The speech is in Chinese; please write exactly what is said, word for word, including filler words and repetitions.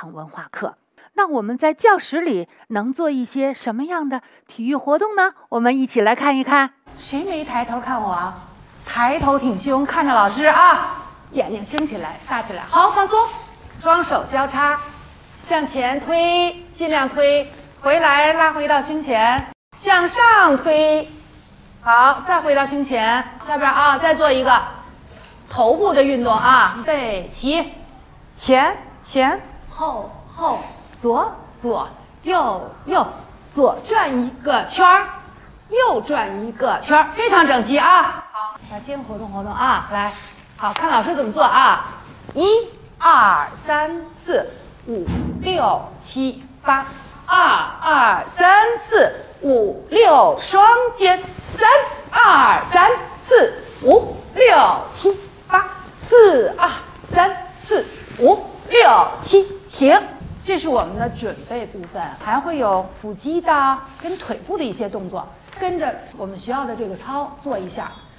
堂文化课。那我们在教室里能做一些什么样的体育活动呢？我们一起来看一看。谁没抬头看我啊？抬头挺胸，看着老师啊，眼睛睁起来，大起来，好，放松，双手交叉，向前推，尽量推，回来拉回到胸前，向上推，好，再回到胸前，下边啊，再做一个头部的运动啊，预备起，前前后后，左左右右，左转一个圈儿，右转一个圈儿，非常整齐啊。好，把肩活动活动啊，来，好看老师怎么做啊？一二三四五六七八，二二三四五六，双肩，三二三四五六七八，四二三四五六七，停。这是我们的准备部分，还会有腹肌的跟腿部的一些动作，跟着我们学校的这个操做一下。